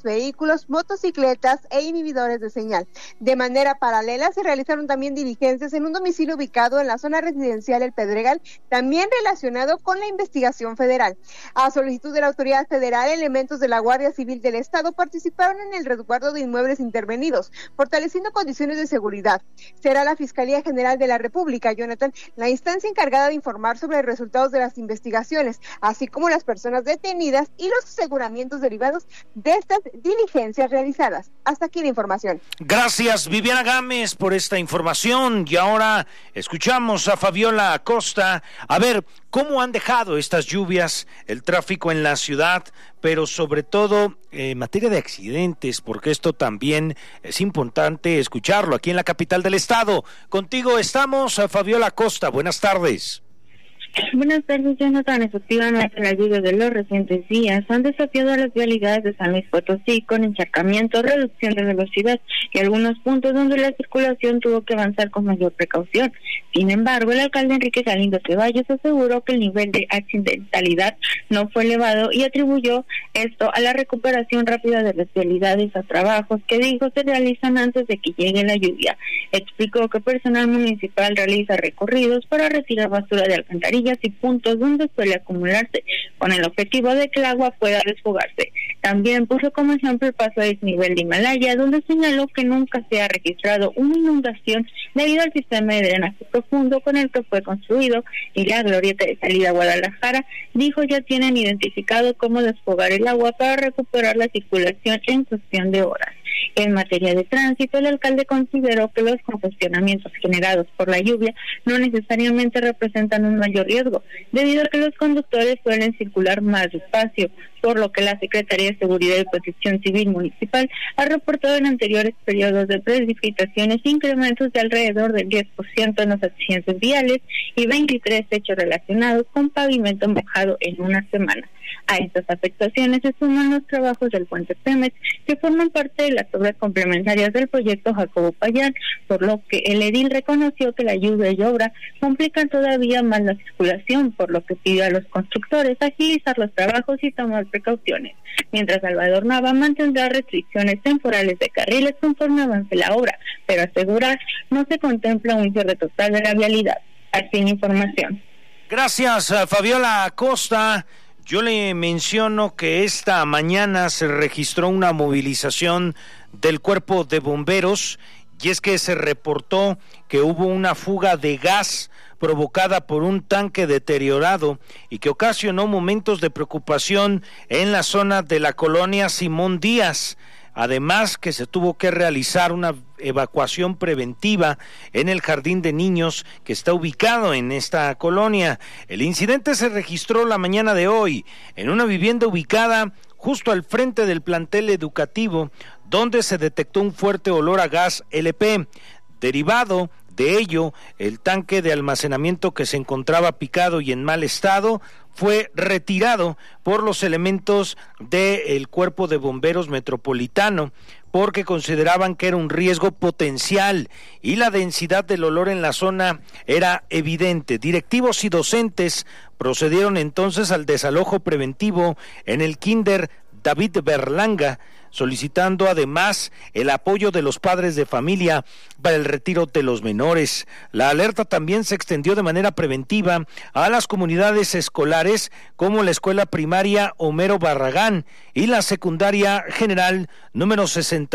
vehículos, motocicletas e inhibidores de señal. De manera paralela se realizaron también diligencias en un domicilio ubicado en la zona residencial El Pedregal, también relacionado con la investigación federal. A solicitud de la autoridad federal, elementos de la Guardia Civil del Estado participaron en el resguardo de inmuebles intervenidos, fortaleciendo condiciones de seguridad. Será la Fiscalía General de la República, Jonathan, la instancia encargada de informar sobre los resultados de las investigaciones, así como las personas detenidas y los aseguramientos derivados de estas diligencias realizadas. Hasta aquí la información. Gracias, Viviana Gámez, por esta información. Y ahora escuchamos a Fabiola Acosta. A ver, ¿cómo han dejado estas lluvias el tráfico en la ciudad? Pero sobre todo en materia de accidentes, porque esto también es importante escucharlo aquí en la capital del estado. Contigo estamos, Fabiola Acosta. Buenas tardes. Buenas tardes, Jonathan. Efectivamente, las lluvias de los recientes días han desafiado las vialidades de San Luis Potosí con encharcamiento, reducción de velocidad y algunos puntos donde la circulación tuvo que avanzar con mayor precaución. Sin embargo, el alcalde Enrique Galindo Ceballos aseguró que el nivel de accidentalidad no fue elevado y atribuyó esto a la recuperación rápida de las vialidades a trabajos que dijo se realizan antes de que llegue la lluvia. Explicó que personal municipal realiza recorridos para retirar basura de alcantarillas y puntos donde suele acumularse, con el objetivo de que el agua pueda desfogarse. También puso como ejemplo el paso a desnivel de Himalaya, donde señaló que nunca se ha registrado una inundación debido al sistema de drenaje profundo con el que fue construido, y la glorieta de salida a Guadalajara, dijo ya tienen identificado cómo desfogar el agua para recuperar la circulación en cuestión de horas. En materia de tránsito, el alcalde consideró que los congestionamientos generados por la lluvia no necesariamente representan un mayor riesgo, debido a que los conductores suelen circular más despacio, por lo que la Secretaría de Seguridad y Protección Civil Municipal ha reportado en anteriores periodos de precipitaciones incrementos de alrededor del 10% en los accidentes viales y 23 hechos relacionados con pavimento mojado en una semana. A estas afectaciones se suman los trabajos del puente Pemex, que forman parte de las obras complementarias del proyecto Jacobo Payán, por lo que el edil reconoció que la lluvia y obra complican todavía más la circulación, por lo que pidió a los constructores agilizar los trabajos y tomar precauciones, mientras Salvador Nava mantendrá restricciones temporales de carriles conforme avance la obra, pero asegurar no se contempla un cierre total de la vialidad. Así la información. Gracias, Fabiola Acosta. Yo le menciono que esta mañana se registró una movilización del Cuerpo de Bomberos, y es que se reportó que hubo una fuga de gas provocada por un tanque deteriorado y que ocasionó momentos de preocupación en la zona de la colonia Simón Díaz. Además que se tuvo que realizar una evacuación preventiva en el jardín de niños que está ubicado en esta colonia. El incidente se registró la mañana de hoy en una vivienda ubicada justo al frente del plantel educativo, donde se detectó un fuerte olor a gas LP. Derivado de ello, el tanque de almacenamiento que se encontraba picado y en mal estado fue retirado por los elementos del Cuerpo de Bomberos Metropolitano, porque consideraban que era un riesgo potencial y la densidad del olor en la zona era evidente. Directivos y docentes procedieron entonces al desalojo preventivo en el Kinder David Berlanga, solicitando además el apoyo de los padres de familia para el retiro de los menores. La alerta también se extendió de manera preventiva a las comunidades escolares como la escuela primaria Homero Barragán y la secundaria general número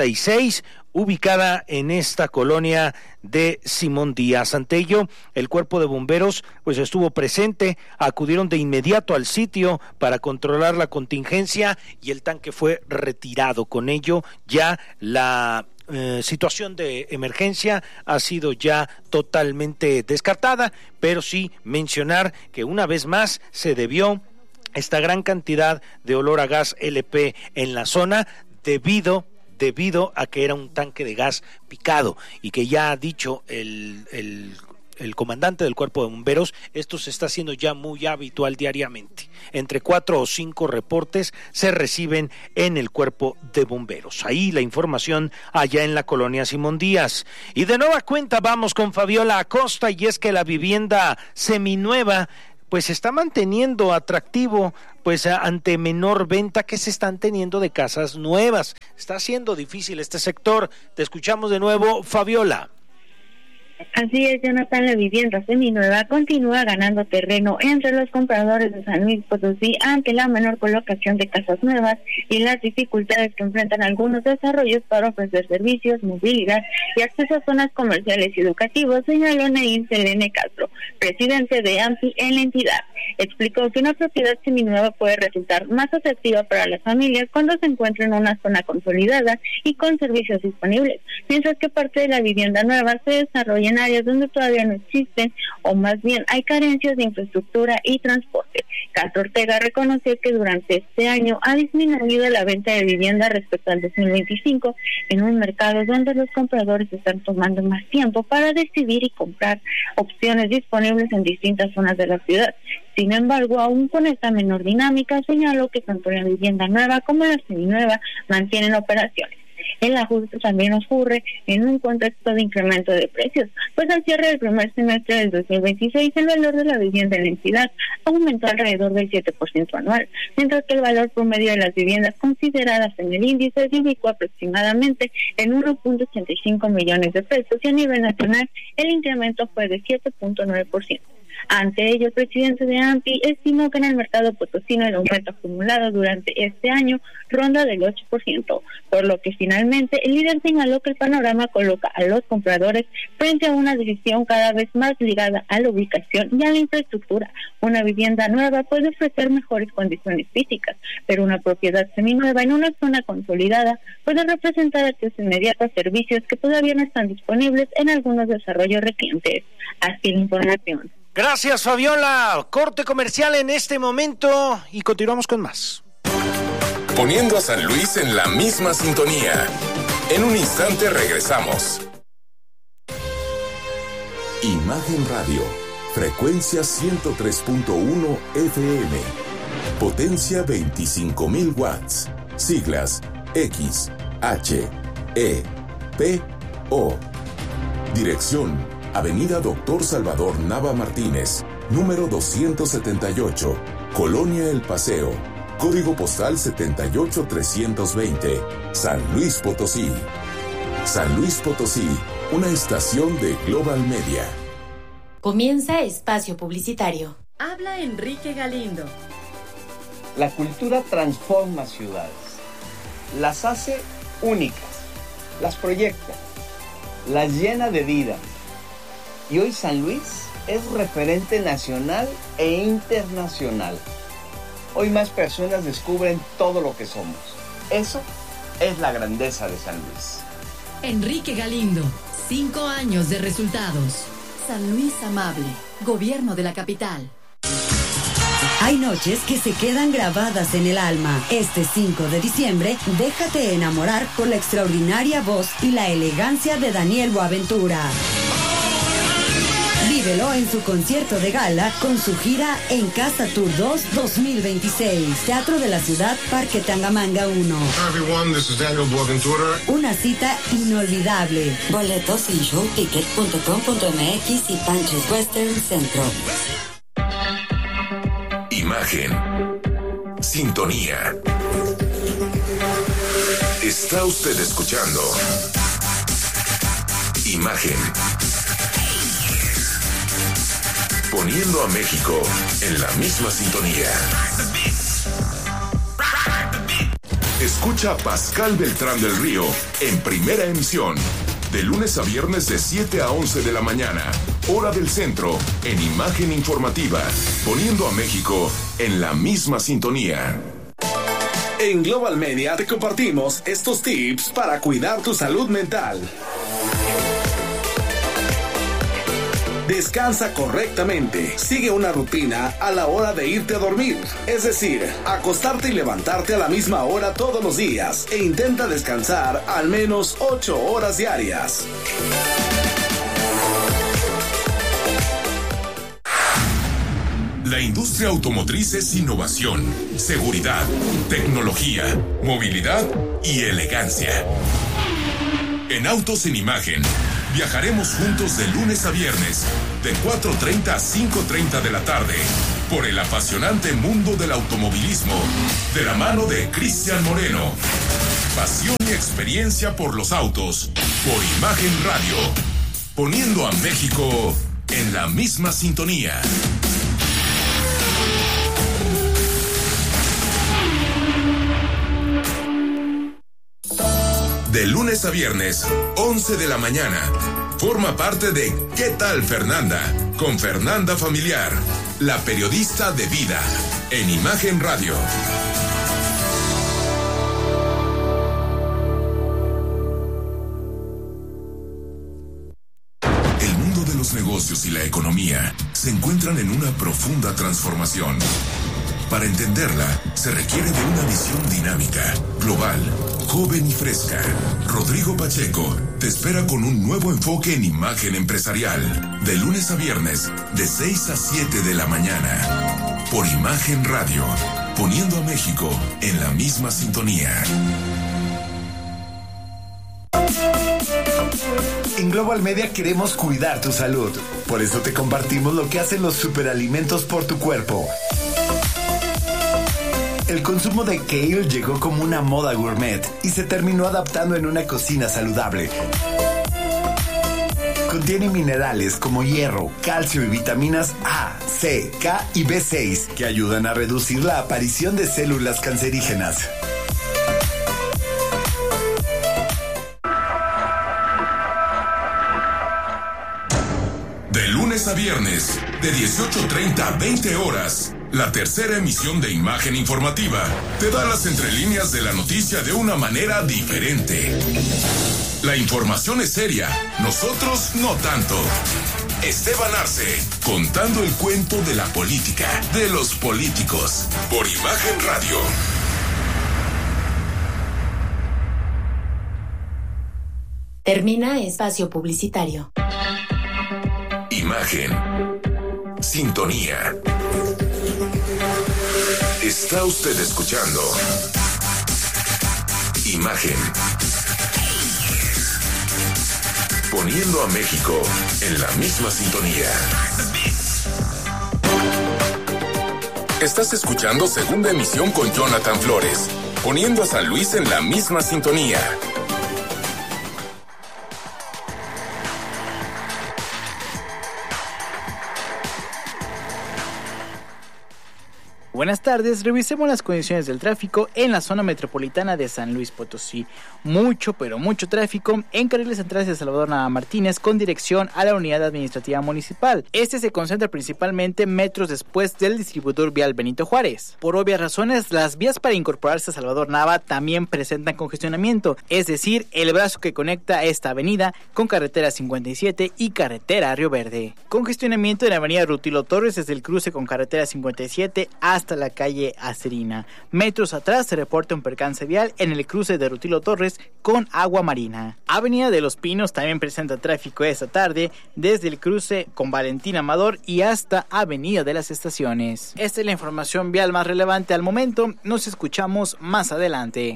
66, ubicada en esta colonia de Simón Díaz. Ante ello, el Cuerpo de Bomberos pues estuvo presente, acudieron de inmediato al sitio para controlar la contingencia y el tanque fue retirado. Con ello, ya la situación de emergencia ha sido ya totalmente descartada, pero sí mencionar que una vez más se debió esta gran cantidad de olor a gas LP en la zona debido a que era un tanque de gas picado y que ya ha dicho el comandante del Cuerpo de Bomberos, esto se está haciendo ya muy habitual diariamente. Entre 4 o 5 reportes se reciben en el Cuerpo de Bomberos. Ahí la información allá en la colonia Simón Díaz. Y de nueva cuenta vamos con Fabiola Acosta, y es que la vivienda seminueva pues se está manteniendo atractivo, pues ante menor venta que se están teniendo de casas nuevas. Está siendo difícil este sector. Te escuchamos de nuevo, Fabiola. Así es, Jonathan, la vivienda seminueva continúa ganando terreno entre los compradores de San Luis Potosí ante la menor colocación de casas nuevas y las dificultades que enfrentan algunos desarrollos para ofrecer servicios, movilidad y acceso a zonas comerciales y educativas, señaló Neín Selene Castro, presidente de AMPI en la entidad. Explicó que una propiedad seminueva puede resultar más atractiva para las familias cuando se encuentra en una zona consolidada y con servicios disponibles, mientras que parte de la vivienda nueva se desarrolla en áreas donde todavía no existen o más bien hay carencias de infraestructura y transporte. Castro Ortega reconoció que durante este año ha disminuido la venta de vivienda respecto al 2025 en un mercado donde los compradores están tomando más tiempo para decidir y comprar opciones disponibles en distintas zonas de la ciudad. Sin embargo, aún con esta menor dinámica, señaló que tanto la vivienda nueva como la seminueva mantienen operaciones. El ajuste también ocurre en un contexto de incremento de precios, pues al cierre del primer semestre del 2026 el valor de la vivienda en la entidad aumentó alrededor del 7% anual, mientras que el valor promedio de las viviendas consideradas en el índice se ubicó aproximadamente en 1.85 millones de pesos y a nivel nacional el incremento fue de 7.9%. Ante ello, el presidente de AMPI estimó que en el mercado potosino el aumento acumulado durante este año ronda del 8%, por lo que finalmente el líder señaló que el panorama coloca a los compradores frente a una decisión cada vez más ligada a la ubicación y a la infraestructura. Una vivienda nueva puede ofrecer mejores condiciones físicas, pero una propiedad seminueva en una zona consolidada puede representar acceso inmediato a servicios que todavía no están disponibles en algunos desarrollos recientes. Así la información. Gracias, Fabiola. Corte comercial en este momento y continuamos con más. Poniendo a San Luis en la misma sintonía. En un instante regresamos. Imagen Radio, frecuencia 103.1 FM, potencia 25,000 watts, siglas X, H, E, P, O. Dirección Avenida Dr. Salvador Nava Martínez, número 278, Colonia El Paseo, código postal 78320, San Luis Potosí. San Luis Potosí, una estación de Global Media. Comienza espacio publicitario. Habla Enrique Galindo. La cultura transforma ciudades, las hace únicas, las proyecta, las llena de vida. Y hoy San Luis es referente nacional e internacional. Hoy más personas descubren todo lo que somos. Eso es la grandeza de San Luis. Enrique Galindo, 5 años de resultados. San Luis amable, gobierno de la capital. Hay noches que se quedan grabadas en el alma. Este 5 de diciembre, déjate enamorar por la extraordinaria voz y la elegancia de Daniel Boaventura. Vívelo en su concierto de gala con su gira En Casa Tour 2 2026. Teatro de la Ciudad, Parque Tangamanga 1. Hi everyone, this is Daniel Boaventura. Una cita inolvidable. Boletos en showticket.com.mx y Panches Western Centro. Imagen. Sintonía. Está usted escuchando Imagen. Poniendo a México en la misma sintonía. Escucha a Pascal Beltrán del Río en Primera Emisión, de lunes a viernes de 7 a 11 de la mañana, hora del centro, en Imagen Informativa, poniendo a México en la misma sintonía. En Global Media te compartimos estos tips para cuidar tu salud mental. Descansa correctamente. Sigue una rutina a la hora de irte a dormir. Es decir, acostarte y levantarte a la misma hora todos los días. E intenta descansar al menos 8 horas diarias. La industria automotriz es innovación, seguridad, tecnología, movilidad y elegancia. En Autos en Imagen, viajaremos juntos de lunes a viernes, de 4:30 a 5:30 de la tarde, por el apasionante mundo del automovilismo, de la mano de Cristian Moreno. Pasión y experiencia por los autos, por Imagen Radio, poniendo a México en la misma sintonía. De lunes a viernes, 11 de la mañana. Forma parte de ¿Qué tal, Fernanda? Con Fernanda Familiar, la periodista de vida, en Imagen Radio. El mundo de los negocios y la economía se encuentran en una profunda transformación. Para entenderla, se requiere de una visión dinámica, global, joven y fresca. Rodrigo Pacheco te espera con un nuevo enfoque en Imagen Empresarial, de lunes a viernes, de 6 a 7 de la mañana. Por Imagen Radio, poniendo a México en la misma sintonía. En Global Media queremos cuidar tu salud. Por eso te compartimos lo que hacen los superalimentos por tu cuerpo. El consumo de kale llegó como una moda gourmet y se terminó adaptando en una cocina saludable. Contiene minerales como hierro, calcio y vitaminas A, C, K y B6 que ayudan a reducir la aparición de células cancerígenas. De lunes a viernes, de 18:30 a 20 horas. La tercera emisión de Imagen Informativa te da las entrelíneas de la noticia de una manera diferente. La información es seria, nosotros no tanto. Esteban Arce, contando el cuento de la política, de los políticos, por Imagen Radio. Termina espacio publicitario. Imagen. Sintonía. Está usted escuchando Imagen. Poniendo a México en la misma sintonía. Estás escuchando Segunda Emisión con Jonathan Flores, poniendo a San Luis en la misma sintonía. Buenas tardes, revisemos las condiciones del tráfico en la zona metropolitana de San Luis Potosí. Mucho, pero mucho tráfico en carriles centrales de Salvador Nava Martínez con dirección a la unidad administrativa municipal. Este se concentra principalmente metros después del distribuidor vial Benito Juárez. Por obvias razones, las vías para incorporarse a Salvador Nava también presentan congestionamiento, es decir, el brazo que conecta esta avenida con carretera 57 y carretera Río Verde. Congestionamiento en la avenida Rutilo Torres desde el cruce con carretera 57 hasta la calle Acerina. Metros atrás se reporta un percance vial en el cruce de Rutilo Torres con Agua Marina. Avenida de los Pinos también presenta tráfico esta tarde desde el cruce con Valentín Amador y hasta Avenida de las Estaciones. Esta es la información vial más relevante al momento. Nos escuchamos más adelante.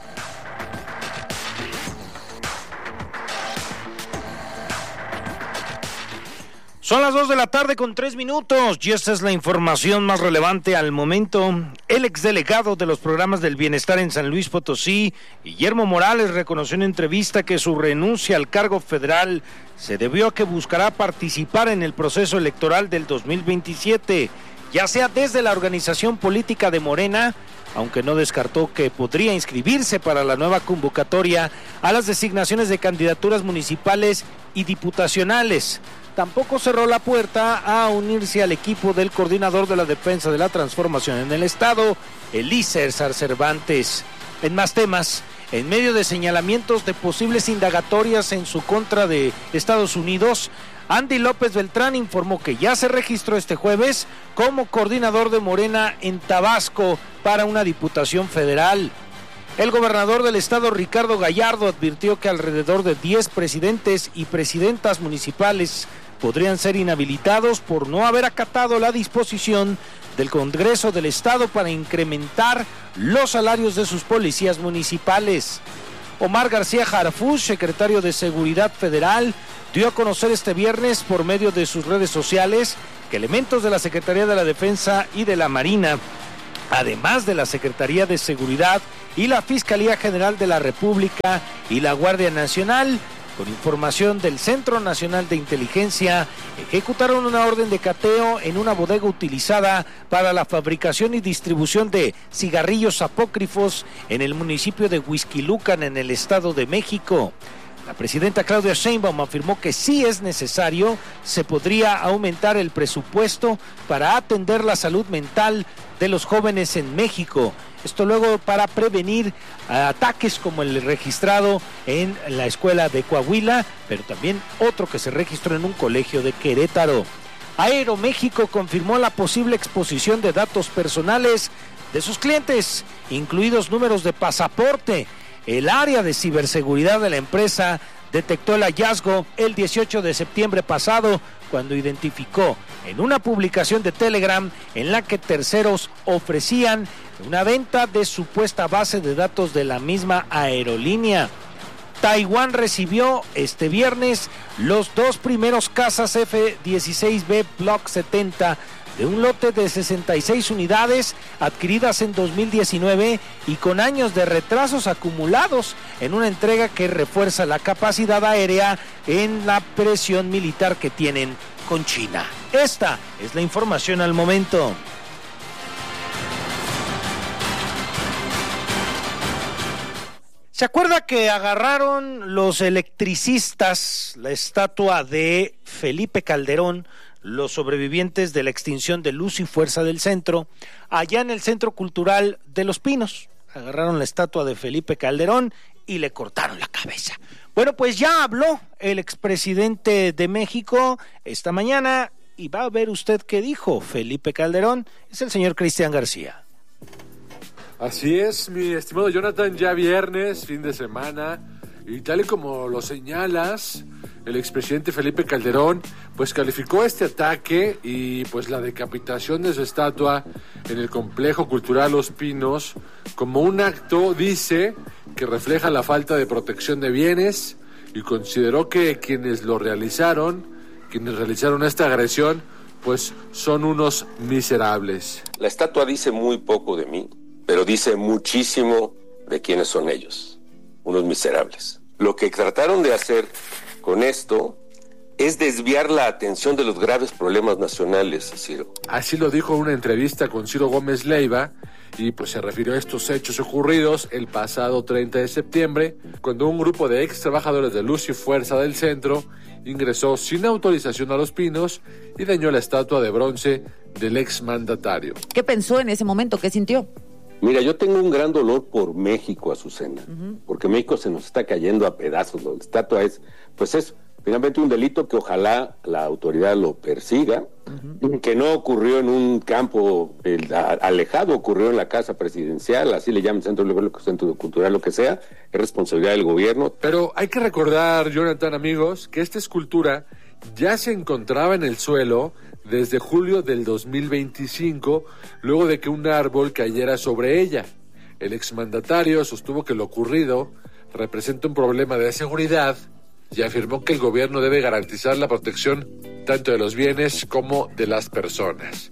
Son las 2 de la tarde con 3 minutos y esta es la información más relevante al momento. El exdelegado de los programas del bienestar en San Luis Potosí, Guillermo Morales, reconoció en entrevista que su renuncia al cargo federal se debió a que buscará participar en el proceso electoral del 2027, ya sea desde la organización política de Morena, aunque no descartó que podría inscribirse para la nueva convocatoria a las designaciones de candidaturas municipales y diputacionales. Tampoco cerró la puerta a unirse al equipo del coordinador de la defensa de la transformación en el estado, Elícer Cervantes. En más temas, en medio de señalamientos de posibles indagatorias en su contra de Estados Unidos, Andy López Beltrán informó que ya se registró este jueves como coordinador de Morena en Tabasco para una diputación federal. El gobernador del estado, Ricardo Gallardo, advirtió que alrededor de 10 presidentes y presidentas municipales podrían ser inhabilitados por no haber acatado la disposición del Congreso del Estado para incrementar los salarios de sus policías municipales. Omar García Harfuch, secretario de Seguridad Federal, dio a conocer este viernes por medio de sus redes sociales que elementos de la Secretaría de la Defensa y de la Marina, además de la Secretaría de Seguridad y la Fiscalía General de la República y la Guardia Nacional, con información del Centro Nacional de Inteligencia, ejecutaron una orden de cateo en una bodega utilizada para la fabricación y distribución de cigarrillos apócrifos en el municipio de Huixquilucan, en el Estado de México. La presidenta Claudia Sheinbaum afirmó que si es necesario, se podría aumentar el presupuesto para atender la salud mental de los jóvenes en México. Esto luego para prevenir ataques como el registrado en la escuela de Coahuila, pero también otro que se registró en un colegio de Querétaro. Aeroméxico confirmó la posible exposición de datos personales de sus clientes, incluidos números de pasaporte. El área de ciberseguridad de la empresa detectó el hallazgo el 18 de septiembre pasado, cuando identificó en una publicación de Telegram en la que terceros ofrecían una venta de supuesta base de datos de la misma aerolínea. Taiwán recibió este viernes los 2 primeros cazas F-16B Block 70 de un lote de 66 unidades adquiridas en 2019 y con años de retrasos acumulados en una entrega que refuerza la capacidad aérea en la presión militar que tienen con China. Esta es la información al momento. ¿Se acuerda que agarraron los electricistas la estatua de Felipe Calderón, los sobrevivientes de la extinción de Luz y Fuerza del Centro, allá en el Centro Cultural de Los Pinos? Agarraron la estatua de Felipe Calderón y le cortaron la cabeza. Bueno, pues ya habló el expresidente de México esta mañana y va a ver usted qué dijo Felipe Calderón. Es el señor Cristian García. Así es, mi estimado Jonathan, ya viernes, fin de semana, y tal y como lo señalas, el expresidente Felipe Calderón pues calificó este ataque y pues la decapitación de su estatua en el Complejo Cultural Los Pinos como un acto, dice, que refleja la falta de protección de bienes, y consideró que quienes realizaron esta agresión pues son unos miserables. La estatua dice muy poco de mí, pero dice muchísimo de quiénes son ellos, unos miserables. Lo que trataron de hacer con esto es desviar la atención de los graves problemas nacionales, Ciro. Así lo dijo en una entrevista con Ciro Gómez Leiva, y pues se refirió a estos hechos ocurridos el pasado 30 de septiembre, cuando un grupo de ex trabajadores de Luz y Fuerza del Centro ingresó sin autorización a Los Pinos y dañó la estatua de bronce del exmandatario. ¿Qué pensó en ese momento? ¿Qué sintió? Mira, yo tengo un gran dolor por México, Azucena, porque México se nos está cayendo a pedazos. La estatua es finalmente un delito que ojalá la autoridad lo persiga, que no ocurrió en un campo alejado, ocurrió en la casa presidencial, así le llaman centro cultural, lo que sea, es responsabilidad del gobierno. Pero hay que recordar, Jonathan, amigos, que esta escultura ya se encontraba en el suelo desde julio del 2025, luego de que un árbol cayera sobre ella. El exmandatario sostuvo que lo ocurrido representa un problema de seguridad y afirmó que el gobierno debe garantizar la protección tanto de los bienes como de las personas.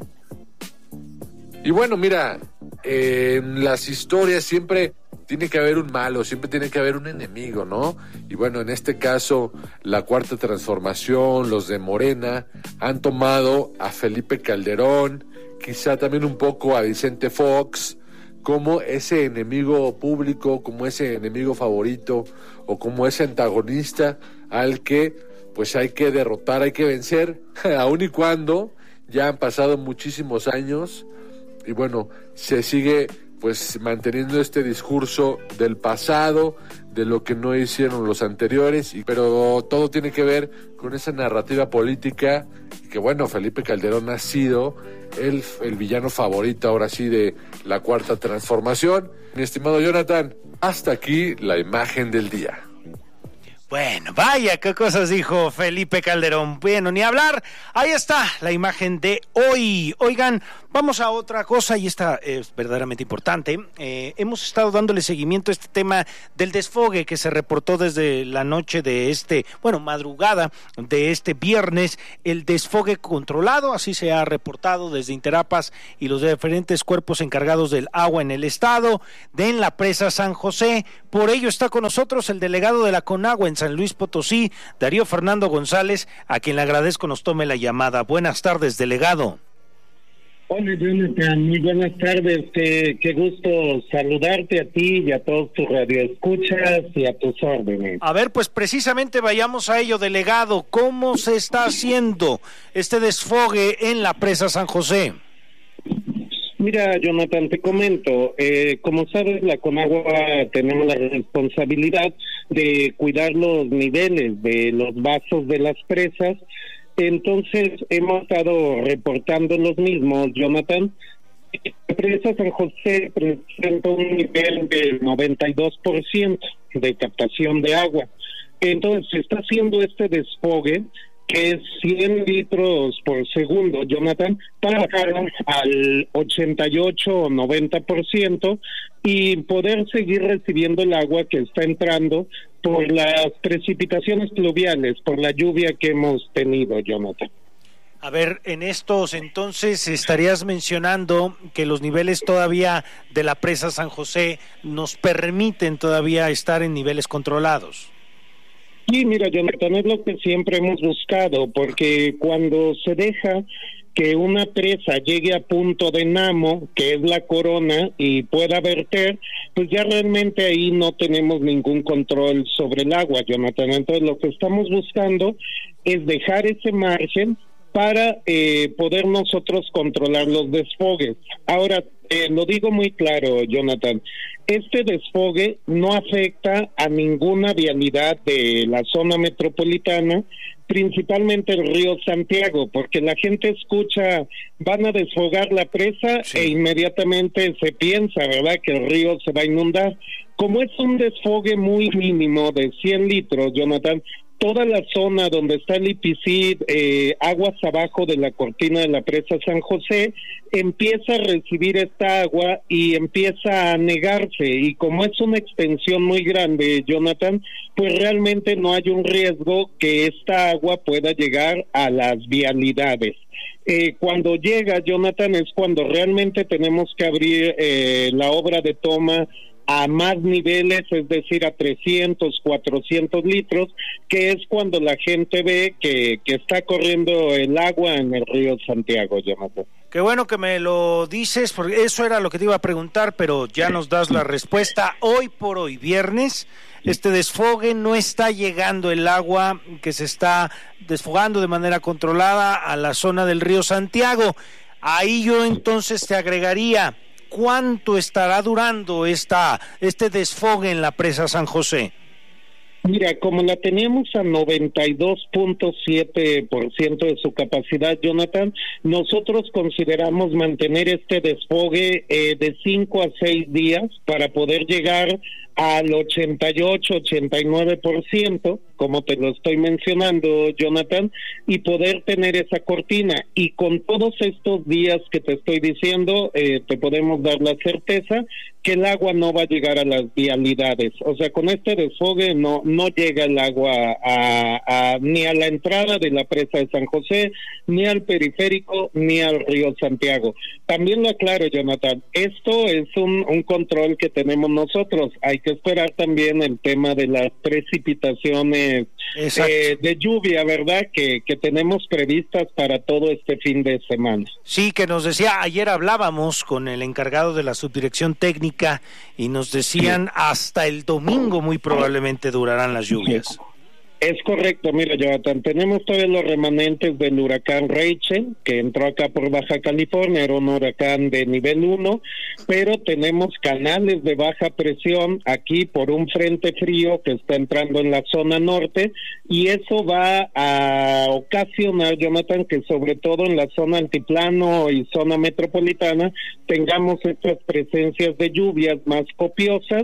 Y bueno, mira, en las historias siempre tiene que haber un malo, siempre tiene que haber un enemigo, ¿no? Y bueno, en este caso, la Cuarta Transformación, los de Morena, han tomado a Felipe Calderón, quizá también un poco a Vicente Fox, como ese enemigo público, como ese enemigo favorito, o como ese antagonista al que pues hay que derrotar, hay que vencer, aun y cuando ya han pasado muchísimos años, y bueno, se sigue pues manteniendo este discurso del pasado, de lo que no hicieron los anteriores, pero todo tiene que ver con esa narrativa política, y que bueno, Felipe Calderón ha sido el villano favorito ahora sí de la Cuarta Transformación. Mi estimado Jonathan, hasta aquí la imagen del día. Bueno, vaya, qué cosas dijo Felipe Calderón. Bueno, ni hablar. Ahí está la imagen de hoy. Oigan, vamos a otra cosa y esta es verdaderamente importante. Hemos estado dándole seguimiento a este tema del desfogue que se reportó desde la noche de madrugada de este viernes. El desfogue controlado, así se ha reportado desde Interapas y los diferentes cuerpos encargados del agua en el estado, en la presa San José. Por ello está con nosotros el delegado de la CONAGUA en San Luis Potosí, Darío Fernando González, a quien le agradezco nos tome la llamada. Buenas tardes, delegado. Hola, Jonathan, muy buenas tardes. Qué gusto saludarte a ti y a todos tus radioescuchas y a tus órdenes. A ver, pues precisamente vayamos a ello, delegado. ¿Cómo se está haciendo este desfogue en la presa San José? Mira, Jonathan, te comento, como sabes, la CONAGUA tenemos la responsabilidad de cuidar los niveles de los vasos de las presas, entonces hemos estado reportando los mismos, Jonathan. La presa San José presenta un nivel del 92% de captación de agua, entonces se está haciendo este desfogue, que es 100 litros por segundo, Jonathan, para bajar al 88 o 90% y poder seguir recibiendo el agua que está entrando por las precipitaciones pluviales, por la lluvia que hemos tenido, Jonathan. A ver, en estos entonces estarías mencionando que los niveles todavía de la presa San José nos permiten todavía estar en niveles controlados. Sí, mira, Jonathan, es lo que siempre hemos buscado, porque cuando se deja que una presa llegue a punto de Namo, que es la corona, y pueda verter, pues ya realmente ahí no tenemos ningún control sobre el agua, Jonathan. Entonces lo que estamos buscando es dejar ese margen para poder nosotros controlar los desfogues. Ahora, lo digo muy claro, Jonathan, este desfogue no afecta a ninguna vialidad de la zona metropolitana, principalmente el río Santiago, porque la gente escucha, van a desfogar la presa, sí, e inmediatamente se piensa, ¿verdad?, que el río se va a inundar. Como es un desfogue muy mínimo de 100 litros, Jonathan, toda la zona donde está el IPICID, aguas abajo de la cortina de la presa San José, empieza a recibir esta agua y empieza a anegarse, y como es una extensión muy grande, Jonathan, pues realmente no hay un riesgo que esta agua pueda llegar a las vialidades. Cuando llega, Jonathan, es cuando realmente tenemos que abrir la obra de toma a más niveles, es decir, a 300, 400 litros, que es cuando la gente ve que está corriendo el agua en el río Santiago, Jonathan. Qué bueno que me lo dices, porque eso era lo que te iba a preguntar, pero ya nos das la respuesta. Hoy por hoy, viernes, este desfogue no está llegando el agua que se está desfogando de manera controlada a la zona del río Santiago. Ahí yo entonces te agregaría, ¿cuánto estará durando este desfogue en la presa San José? Mira, como la teníamos a 92.7% de su capacidad, Jonathan, nosotros consideramos mantener este desfogue de 5 a 6 días para poder llegar al 88-89%, como te lo estoy mencionando, Jonathan, y poder tener esa cortina. Y con todos estos días que te estoy diciendo, te podemos dar la certeza que el agua no va a llegar a las vialidades. O sea, con este desfogue no llega el agua ni a la entrada de la presa de San José, ni al periférico, ni al río Santiago. También lo aclaro, Jonathan, esto es un control que tenemos nosotros. Hay que esperar también el tema de las precipitaciones de lluvia, ¿verdad?, que tenemos previstas para todo este fin de semana. Sí, que nos decía, ayer hablábamos con el encargado de la subdirección técnica y nos decían hasta el domingo muy probablemente durarán las lluvias. Es correcto, mira, Jonathan, tenemos todavía los remanentes del huracán Rachel, que entró acá por Baja California, era un huracán de nivel 1, pero tenemos canales de baja presión aquí por un frente frío que está entrando en la zona norte, y eso va a ocasionar, Jonathan, que sobre todo en la zona altiplano y zona metropolitana tengamos estas presencias de lluvias más copiosas,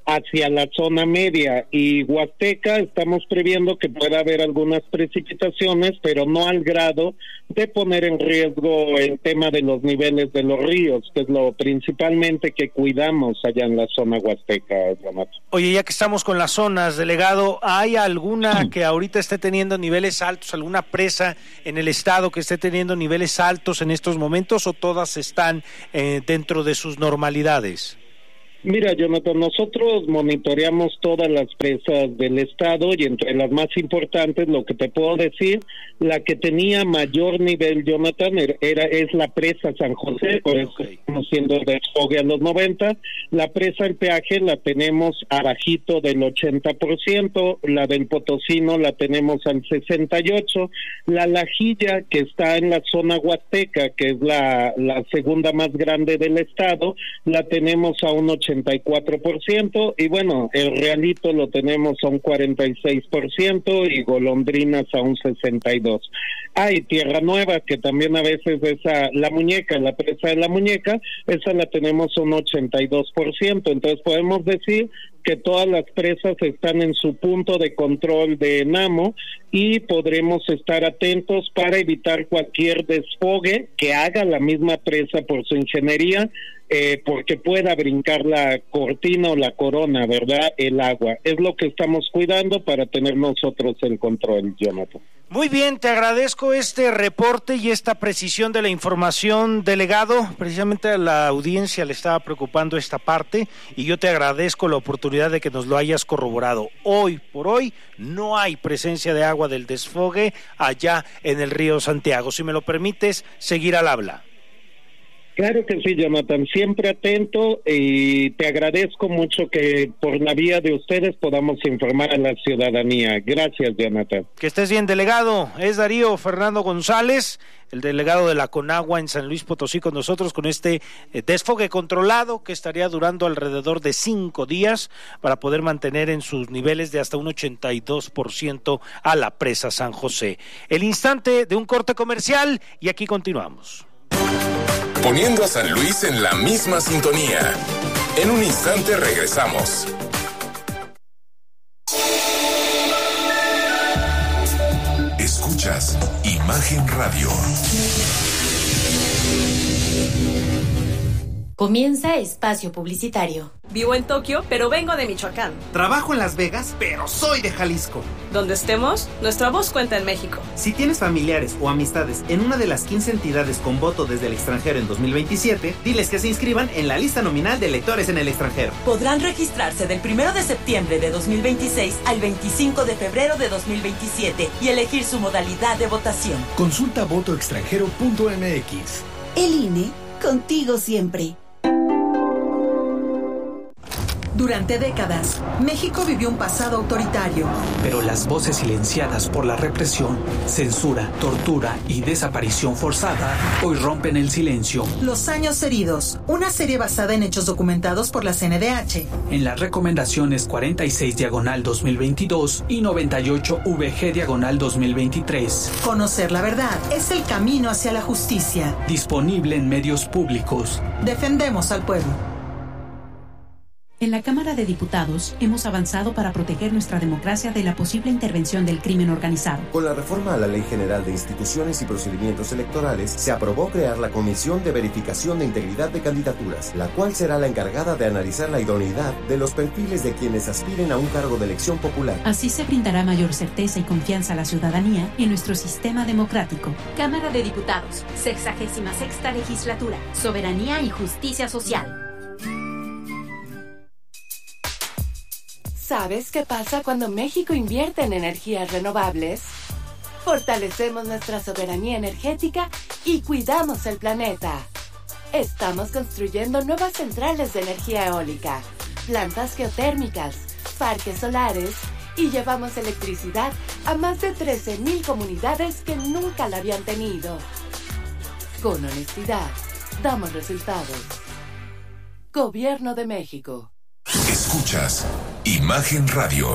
hacia la zona media y Huasteca estamos previendo que pueda haber algunas precipitaciones, pero no al grado de poner en riesgo el tema de los niveles de los ríos, que es lo principalmente que cuidamos allá en la zona huasteca, Jonathan. Oye, ya que estamos con las zonas, delegado, ¿hay alguna que ahorita esté teniendo niveles altos, alguna presa en el estado que esté teniendo niveles altos en estos momentos, o todas están dentro de sus normalidades? Mira, Jonathan, nosotros monitoreamos todas las presas del estado y entre las más importantes, lo que te puedo decir, la que tenía mayor nivel, Jonathan, es la presa San José, por eso estamos haciendo desfogue a los 90. La presa El Peaje la tenemos abajito del 80%, la del Potosino la tenemos al 68%, la Lajilla, que está en la zona huasteca, que es la segunda más grande del estado, la tenemos a un 84%, y bueno, el Realito lo tenemos a un 46% y Golondrinas a un 62%. Hay Tierra Nueva, que también a veces la Muñeca, la presa de la Muñeca, esa la tenemos a un 82%, entonces podemos decir que todas las presas están en su punto de control de Namo y podremos estar atentos para evitar cualquier desfogue que haga la misma presa por su ingeniería, porque pueda brincar la cortina o la corona, ¿verdad? El agua. Es lo que estamos cuidando para tener nosotros el control, Jonathan. Muy bien, te agradezco este reporte y esta precisión de la información, delegado. Precisamente a la audiencia le estaba preocupando esta parte y yo te agradezco la oportunidad de que nos lo hayas corroborado. Hoy por hoy no hay presencia de agua del desfogue allá en el río Santiago. Si me lo permites, seguir al habla. Claro que sí, Jonathan, siempre atento, y te agradezco mucho que por la vía de ustedes podamos informar a la ciudadanía. Gracias, Jonathan. Que estés bien, delegado. Es Darío Fernando González, el delegado de la Conagua en San Luis Potosí, con nosotros con este desfogue controlado que estaría durando alrededor de 5 días para poder mantener en sus niveles de hasta un 82% a la presa San José. El instante de un corte comercial y aquí continuamos. Poniendo a San Luis en la misma sintonía. En un instante regresamos. Escuchas Imagen Radio. Comienza espacio publicitario. Vivo en Tokio, pero vengo de Michoacán. Trabajo en Las Vegas, pero soy de Jalisco. Donde estemos, nuestra voz cuenta en México. Si tienes familiares o amistades en una de las 15 entidades con voto desde el extranjero en 2027, diles que se inscriban en la lista nominal de electores en el extranjero. Podrán registrarse del 1 de septiembre de 2026 al 25 de febrero de 2027 y elegir su modalidad de votación. Consulta votoextranjero.mx. El INE, contigo siempre. Durante décadas, México vivió un pasado autoritario. Pero las voces silenciadas por la represión, censura, tortura y desaparición forzada hoy rompen el silencio. Los años heridos, una serie basada en hechos documentados por la CNDH. En las recomendaciones 46/2022 y 98/VG/2023. Conocer la verdad es el camino hacia la justicia. Disponible en medios públicos. Defendemos al pueblo. En la Cámara de Diputados hemos avanzado para proteger nuestra democracia de la posible intervención del crimen organizado. Con la reforma a la Ley General de Instituciones y Procedimientos Electorales, se aprobó crear la Comisión de Verificación de Integridad de Candidaturas, la cual será la encargada de analizar la idoneidad de los perfiles de quienes aspiren a un cargo de elección popular. Así se brindará mayor certeza y confianza a la ciudadanía en nuestro sistema democrático. Cámara de Diputados, 66ª Legislatura, Soberanía y Justicia Social. ¿Sabes qué pasa cuando México invierte en energías renovables? Fortalecemos nuestra soberanía energética y cuidamos el planeta. Estamos construyendo nuevas centrales de energía eólica, plantas geotérmicas, parques solares y llevamos electricidad a más de 13,000 comunidades que nunca la habían tenido. Con honestidad, damos resultados. Gobierno de México. Escuchas Imagen Radio.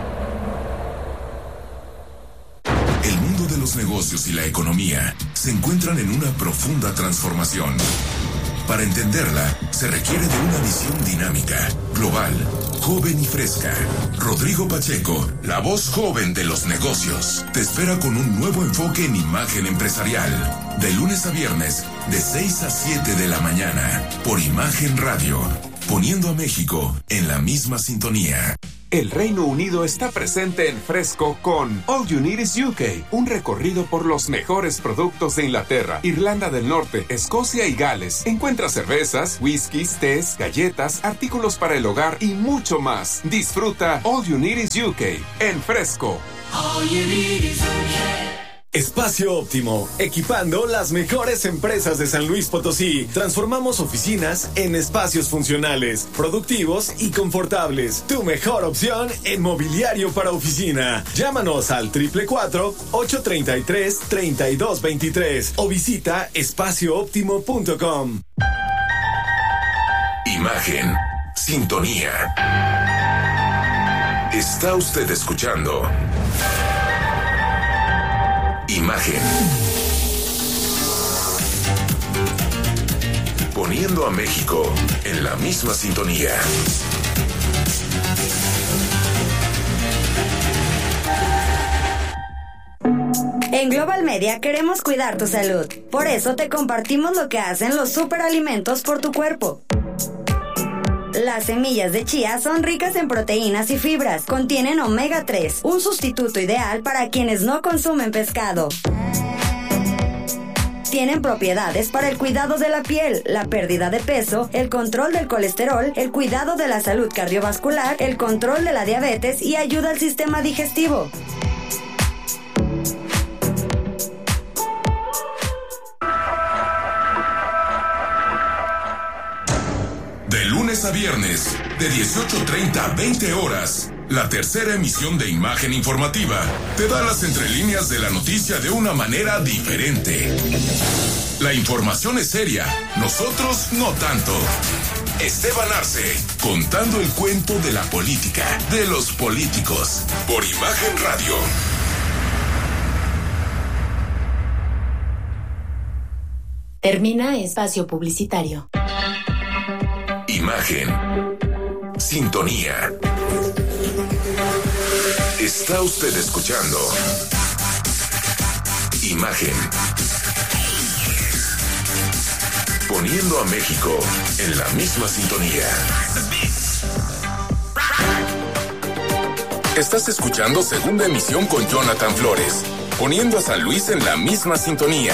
El mundo de los negocios y la economía se encuentran en una profunda transformación. Para entenderla, se requiere de una visión dinámica, global, joven y fresca. Rodrigo Pacheco, la voz joven de los negocios, te espera con un nuevo enfoque en imagen empresarial. De lunes a viernes, de 6 a 7 de la mañana, por Imagen Radio, poniendo a México en la misma sintonía. El Reino Unido está presente en Fresco con All You Need Is UK, un recorrido por los mejores productos de Inglaterra, Irlanda del Norte, Escocia y Gales. Encuentra cervezas, whiskies, tés, galletas, artículos para el hogar y mucho más. Disfruta All You Need Is UK en Fresco. All you need is UK. Espacio Óptimo, equipando las mejores empresas de San Luis Potosí. Transformamos oficinas en espacios funcionales, productivos y confortables. Tu mejor opción en mobiliario para oficina. Llámanos al 444-833-3223 o visita espaciooptimo.com. Imagen, sintonía. Está usted escuchando Imagen. Poniendo a México en la misma sintonía. En Global Media queremos cuidar tu salud. Por eso te compartimos lo que hacen los superalimentos por tu cuerpo. Las semillas de chía son ricas en proteínas y fibras. Contienen omega 3, un sustituto ideal para quienes no consumen pescado. Tienen propiedades para el cuidado de la piel, la pérdida de peso, el control del colesterol, el cuidado de la salud cardiovascular, el control de la diabetes y ayuda al sistema digestivo. De lunes a viernes, de 18:30 a 20 horas, la tercera emisión de Imagen Informativa te da las entrelíneas de la noticia de una manera diferente. La información es seria, nosotros no tanto. Esteban Arce, contando el cuento de la política, de los políticos, por Imagen Radio. Termina espacio publicitario. Imagen. Sintonía. Está usted escuchando Imagen. Poniendo a México en la misma sintonía. Estás escuchando segunda emisión con Jonathan Flores. Poniendo a San Luis en la misma sintonía.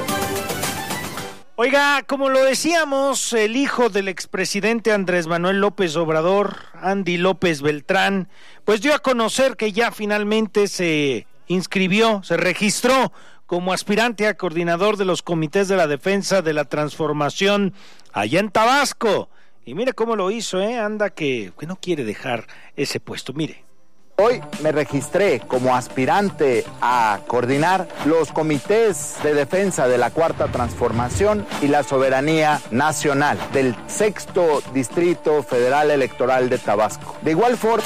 Oiga, como lo decíamos, el hijo del expresidente Andrés Manuel López Obrador, Andy López Beltrán, pues dio a conocer que ya finalmente se inscribió, se registró como aspirante a coordinador de los comités de la defensa de la transformación allá en Tabasco. Y mire cómo lo hizo, anda que no quiere dejar ese puesto, mire. Hoy me registré como aspirante a coordinar los comités de defensa de la Cuarta Transformación y la soberanía nacional del 6º Distrito Federal Electoral de Tabasco. De igual forma,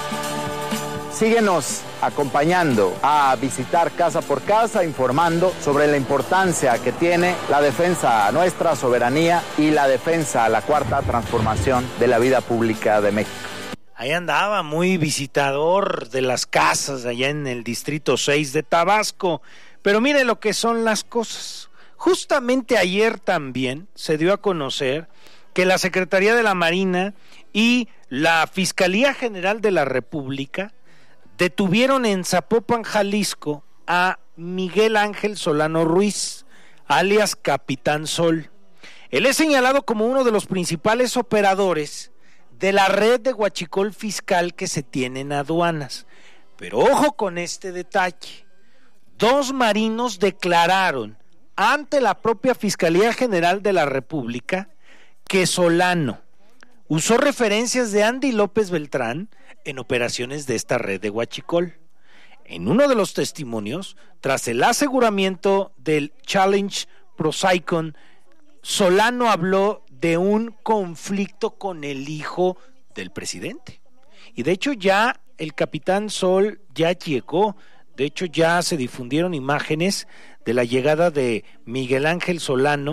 síguenos acompañando a visitar casa por casa, informando sobre la importancia que tiene la defensa a nuestra soberanía y la defensa a la Cuarta Transformación de la vida pública de México. Ahí andaba, muy visitador de las casas allá en el Distrito 6 de Tabasco. Pero mire lo que son las cosas. Justamente ayer también se dio a conocer que la Secretaría de la Marina y la Fiscalía General de la República detuvieron en Zapopan, Jalisco, a Miguel Ángel Solano Ruiz, alias Capitán Sol. Él es señalado como uno de los principales operadores de la red de huachicol fiscal que se tiene en aduanas. Pero ojo con este detalle. 2 marinos declararon ante la propia Fiscalía General de la República que Solano usó referencias de Andy López Beltrán en operaciones de esta red de huachicol. En uno de los testimonios, tras el aseguramiento del Challenge Prosaicon, Solano habló de un conflicto con el hijo del presidente. Y de hecho ya el Capitán Sol ya llegó, de hecho ya se difundieron imágenes de la llegada de Miguel Ángel Solano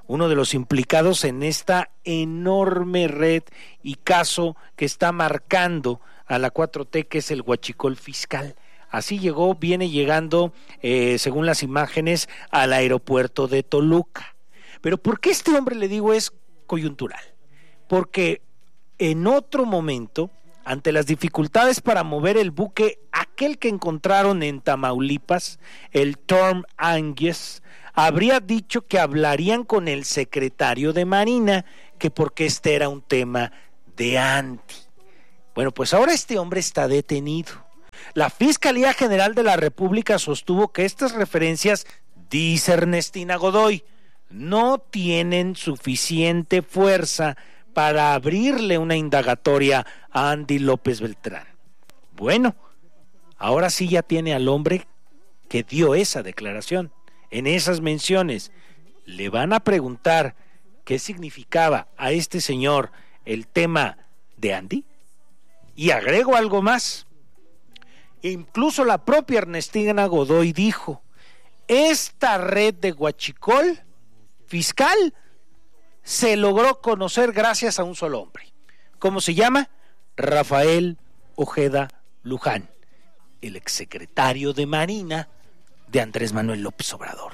uno de los implicados en esta enorme red y caso que está marcando a la 4T, que es el huachicol fiscal. Así viene llegando, según las imágenes, al aeropuerto de Toluca. Pero ¿por qué este hombre, le digo, es coyuntural? Porque en otro momento, ante las dificultades para mover el buque, aquel que encontraron en Tamaulipas, el Torm Anguies, habría dicho que hablarían con el secretario de Marina, que porque este era un tema de Andy. Bueno, pues ahora este hombre está detenido. La Fiscalía General de la República sostuvo que estas referencias, dice Ernestina Godoy, no tienen suficiente fuerza para abrirle una indagatoria a Andy López Beltrán. Bueno, ahora sí ya tiene al hombre que dio esa declaración. En esas menciones le van a preguntar qué significaba a este señor el tema de Andy. Y agrego algo más. Incluso la propia Ernestina Godoy dijo, esta red de huachicol fiscal se logró conocer gracias a un solo hombre. ¿Cómo se llama? Rafael Ojeda Luján, el exsecretario de Marina de Andrés Manuel López Obrador.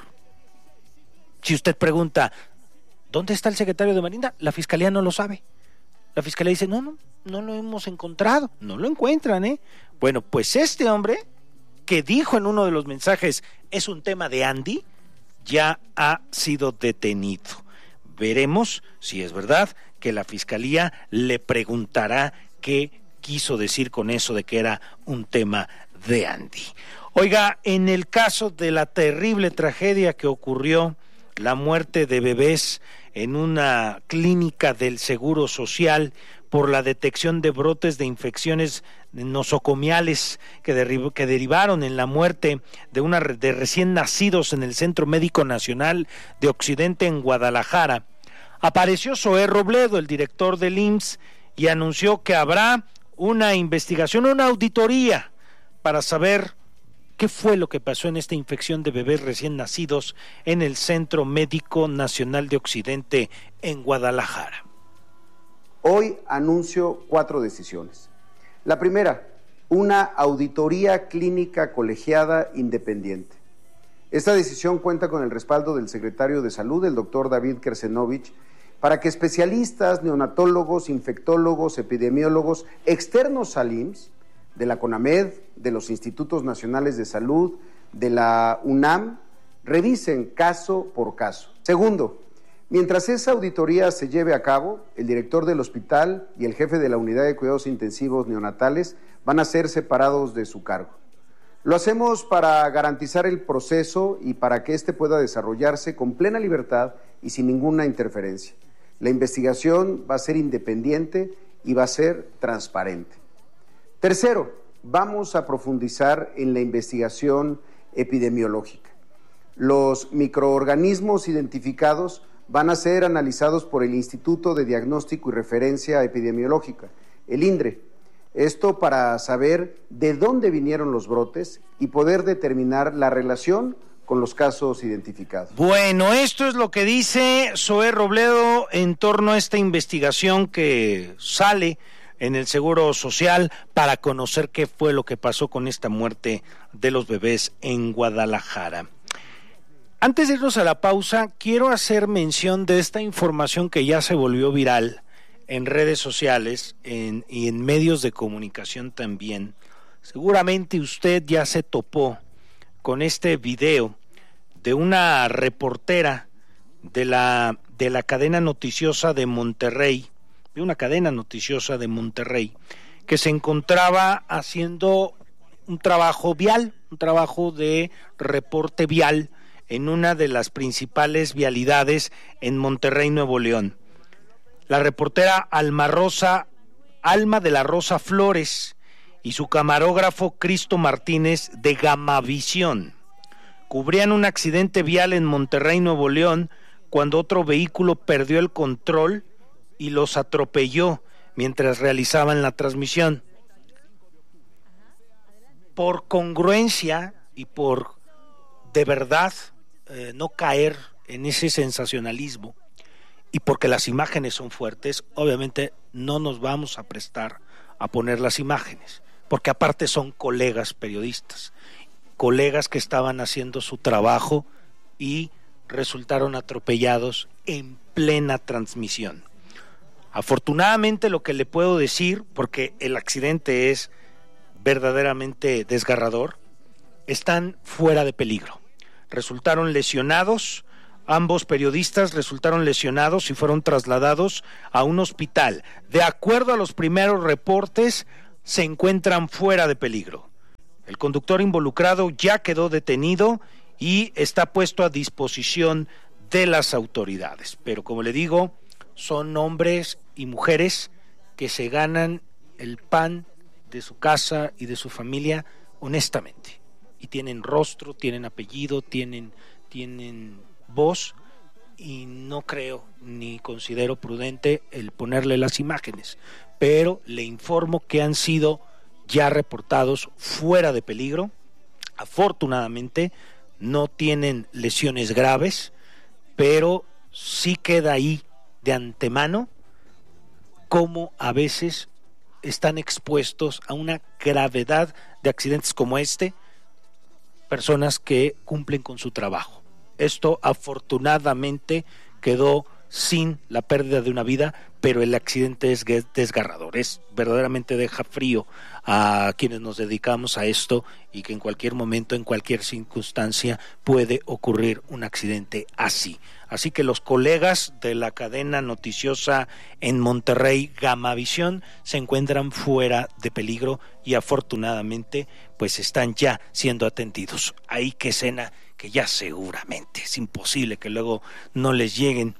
Si usted pregunta, ¿dónde está el secretario de Marina? La Fiscalía no lo sabe. La Fiscalía dice, no lo hemos encontrado, no lo encuentran, Bueno, pues este hombre, que dijo en uno de los mensajes, es un tema de Andy, ya ha sido detenido. Veremos si es verdad que la Fiscalía le preguntará qué quiso decir con eso de que era un tema de Andy. Oiga, en el caso de la terrible tragedia que ocurrió, la muerte de bebés en una clínica del Seguro Social por la detección de brotes de infecciones nosocomiales que derivaron en la muerte de recién nacidos en el Centro Médico Nacional de Occidente en Guadalajara, apareció Zoé Robledo, el director del IMSS, y anunció que habrá una investigación, una auditoría para saber qué fue lo que pasó en esta infección de bebés recién nacidos en el Centro Médico Nacional de Occidente en Guadalajara. Hoy anuncio 4 decisiones. La primera, una auditoría clínica colegiada independiente. Esta decisión cuenta con el respaldo del secretario de Salud, el doctor David Kersenovich, para que especialistas, neonatólogos, infectólogos, epidemiólogos externos al IMSS, de la CONAMED, de los Institutos Nacionales de Salud, de la UNAM, revisen caso por caso. Segundo, mientras esa auditoría se lleve a cabo, el director del hospital y el jefe de la unidad de cuidados intensivos neonatales van a ser separados de su cargo. Lo hacemos para garantizar el proceso y para que éste pueda desarrollarse con plena libertad y sin ninguna interferencia. La investigación va a ser independiente y va a ser transparente. Tercero, vamos a profundizar en la investigación epidemiológica. Los microorganismos identificados van a ser analizados por el Instituto de Diagnóstico y Referencia Epidemiológica, el INDRE. Esto para saber de dónde vinieron los brotes y poder determinar la relación con los casos identificados. Bueno, esto es lo que dice Zoé Robledo en torno a esta investigación que sale en el Seguro Social para conocer qué fue lo que pasó con esta muerte de los bebés en Guadalajara. Antes de irnos a la pausa, quiero hacer mención de esta información que ya se volvió viral en redes sociales y en medios de comunicación también. Seguramente usted ya se topó con este video de una reportera de la cadena noticiosa de Monterrey, de una cadena noticiosa de Monterrey, que se encontraba haciendo un trabajo vial, un trabajo de reporte vial en una de las principales vialidades en Monterrey, Nuevo León. La reportera Alma de la Rosa Flores y su camarógrafo Cristo Martínez de Gamavisión cubrían un accidente vial en Monterrey, Nuevo León, cuando otro vehículo perdió el control y los atropelló mientras realizaban la transmisión. Por congruencia y por de verdad no caer en ese sensacionalismo, y porque las imágenes son fuertes, obviamente no nos vamos a prestar a poner las imágenes, porque aparte son colegas periodistas, colegas que estaban haciendo su trabajo y resultaron atropellados en plena transmisión. Afortunadamente, lo que le puedo decir, porque el accidente es verdaderamente desgarrador, están fuera de peligro. Resultaron lesionados, ambos periodistas resultaron lesionados y fueron trasladados a un hospital. De acuerdo a los primeros reportes, se encuentran fuera de peligro. El conductor involucrado ya quedó detenido y está puesto a disposición de las autoridades. Pero como le digo, son hombres y mujeres que se ganan el pan de su casa y de su familia honestamente. Y tienen rostro, tienen apellido, tienen voz, y no creo ni considero prudente el ponerle las imágenes. Pero le informo que han sido ya reportados fuera de peligro. Afortunadamente no tienen lesiones graves, pero sí queda ahí de antemano cómo a veces están expuestos a una gravedad de accidentes como este, personas que cumplen con su trabajo. Esto afortunadamente quedó sin la pérdida de una vida, pero el accidente es desgarrador, verdaderamente deja frío a quienes nos dedicamos a esto, y que en cualquier momento, en cualquier circunstancia puede ocurrir un accidente así. Así que los colegas de la cadena noticiosa en Monterrey, Gamavisión, se encuentran fuera de peligro y afortunadamente pues están ya siendo atendidos. Ahí qué escena, que ya seguramente es imposible que luego no les lleguen,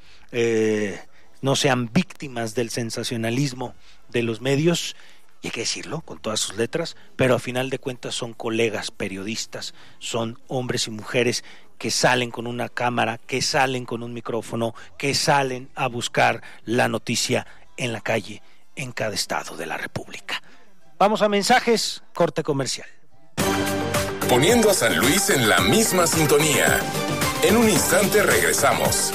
no sean víctimas del sensacionalismo de los medios, y hay que decirlo con todas sus letras, pero a final de cuentas son colegas periodistas, son hombres y mujeres que salen con una cámara, que salen con un micrófono, que salen a buscar la noticia en la calle, en cada estado de la República. Vamos a mensajes, corte comercial. Poniendo a San Luis en la misma sintonía. En un instante regresamos.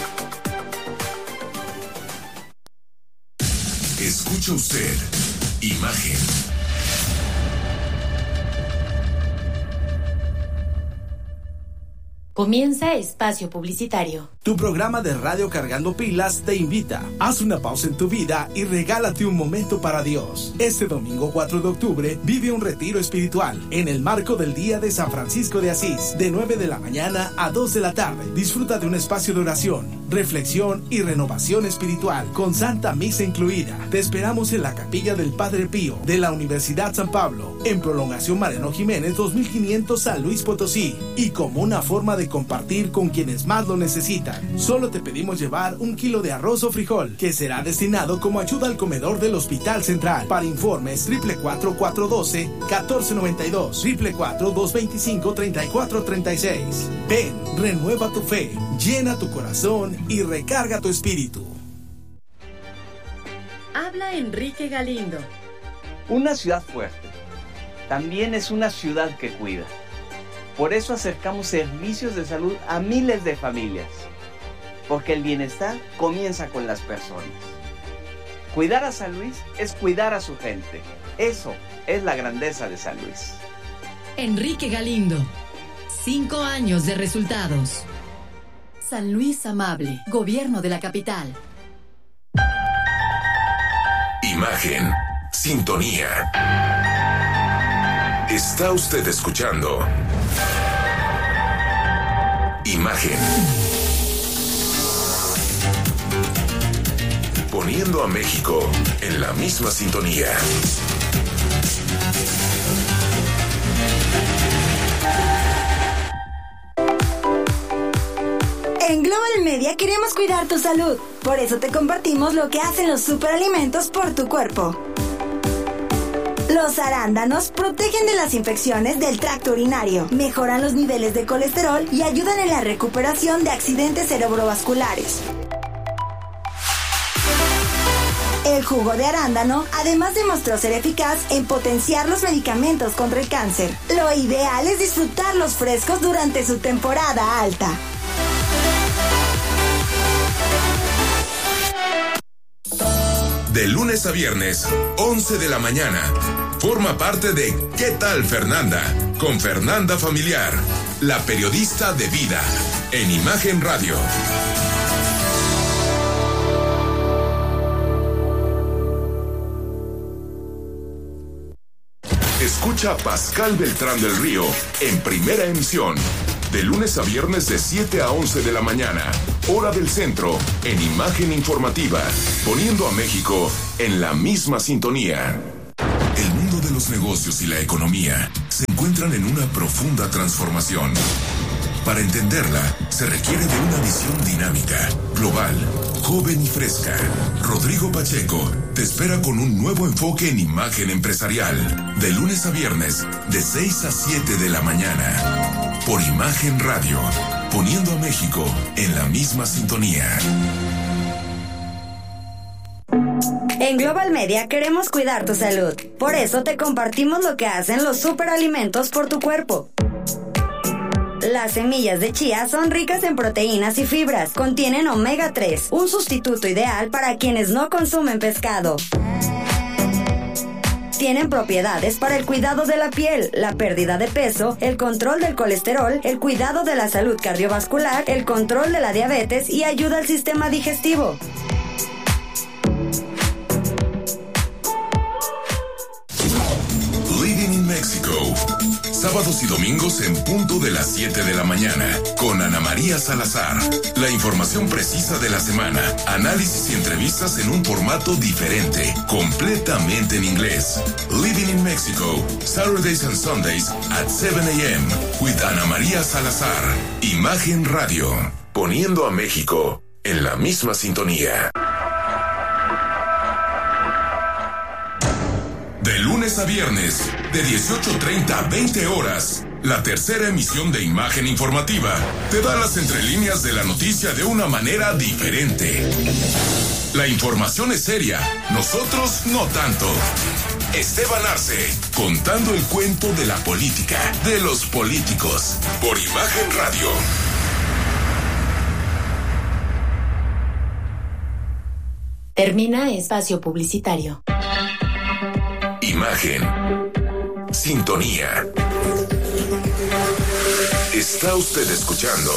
Escucha usted Imagen. Comienza Espacio Publicitario. Tu programa de radio Cargando Pilas te invita. Haz una pausa en tu vida y regálate un momento para Dios. Este domingo 4 de octubre vive un retiro espiritual en el marco del Día de San Francisco de Asís, de 9 de la mañana a 2 de la tarde. Disfruta de un espacio de oración, reflexión y renovación espiritual con Santa Misa incluida. Te esperamos en la Capilla del Padre Pío de la Universidad San Pablo, en Prolongación Mariano Jiménez 2500 San Luis Potosí, y como una forma de compartir con quienes más lo necesitan. Solo te pedimos llevar 1 kilo de arroz o frijol, que será destinado como ayuda al comedor del Hospital Central. Para informes 444-412-1492, 444-225-3436. Ven, renueva tu fe, llena tu corazón y recarga tu espíritu. Habla Enrique Galindo. Una ciudad fuerte también es una ciudad que cuida. Por eso acercamos servicios de salud a miles de familias, porque el bienestar comienza con las personas. Cuidar a San Luis es cuidar a su gente. Eso es la grandeza de San Luis. Enrique Galindo. 5 años de resultados. San Luis Amable, Gobierno de la Capital. Imagen, sintonía. Está usted escuchando Imagen. Poniendo a México en la misma sintonía. En Global Media queremos cuidar tu salud. Por eso te compartimos lo que hacen los superalimentos por tu cuerpo. Los arándanos protegen de las infecciones del tracto urinario, mejoran los niveles de colesterol y ayudan en la recuperación de accidentes cerebrovasculares. El jugo de arándano además demostró ser eficaz en potenciar los medicamentos contra el cáncer. Lo ideal es disfrutarlos frescos durante su temporada alta. De lunes a viernes, 11 de la mañana. Forma parte de ¿Qué tal, Fernanda? Con Fernanda Familiar, la periodista de vida, en Imagen Radio. Escucha a Pascal Beltrán del Río en Primera Emisión, de lunes a viernes de 7 a 11 de la mañana, hora del centro, en Imagen Informativa, poniendo a México en la misma sintonía. El mundo de los negocios y la economía se encuentran en una profunda transformación. Para entenderla, se requiere de una visión dinámica, global, joven y fresca. Rodrigo Pacheco te espera con un nuevo enfoque en Imagen Empresarial, de lunes a viernes, de 6 a 7 de la mañana. Por Imagen Radio, poniendo a México en la misma sintonía. En Global Media queremos cuidar tu salud. Por eso te compartimos lo que hacen los superalimentos por tu cuerpo. Las semillas de chía son ricas en proteínas y fibras. Contienen omega 3, un sustituto ideal para quienes no consumen pescado. Tienen propiedades para el cuidado de la piel, la pérdida de peso, el control del colesterol, el cuidado de la salud cardiovascular, el control de la diabetes y ayuda al sistema digestivo. Living in Mexico. Sábados y domingos en punto de las 7 de la mañana, con Ana María Salazar. La información precisa de la semana, análisis y entrevistas en un formato diferente, completamente en inglés. Living in Mexico, Saturdays and Sundays at 7 a.m. with Ana María Salazar. Imagen Radio, poniendo a México en la misma sintonía. De lunes a viernes, de 18:30 a 20 horas, la tercera emisión de Imagen Informativa te da las entrelíneas de la noticia de una manera diferente. La información es seria, nosotros no tanto. Esteban Arce, contando el cuento de la política, de los políticos, por Imagen Radio. Termina espacio publicitario. Imagen. Sintonía. Está usted escuchando